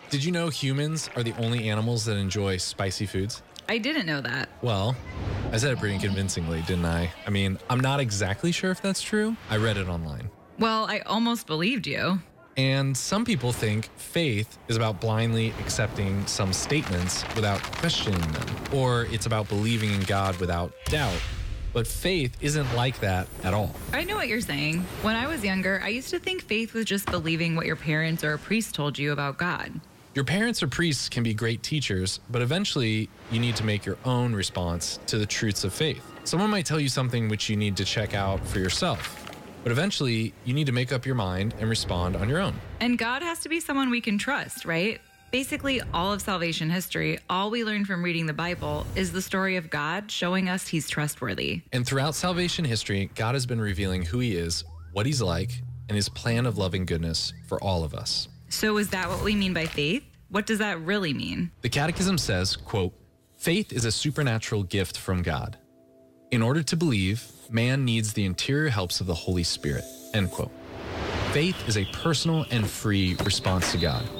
Did you know humans are the only animals that enjoy spicy foods? I didn't know that. Well, I said it pretty convincingly, didn't I? I mean, I'm not exactly sure if that's true. I read it online. Well, I almost believed you. And some people think faith is about blindly accepting some statements without questioning them, or it's about believing in God without doubt. But faith isn't like that at all. I know what you're saying. When I was younger, I used to think faith was just believing what your parents or a priest told you about God. Your parents or priests can be great teachers, but eventually you need to make your own response to the truths of faith. Someone might tell you something which you need to check out for yourself, but eventually you need to make up your mind and respond on your own. And God has to be someone we can trust, right? Basically, all of salvation history, all we learn from reading the Bible is the story of God showing us he's trustworthy. And throughout salvation history, God has been revealing who he is, what he's like, and his plan of loving goodness for all of us. So is that what we mean by faith? What does that really mean? The Catechism says, quote, "Faith is a supernatural gift from God. In order to believe, man needs the interior helps of the Holy Spirit," end quote. Faith is a personal and free response to God.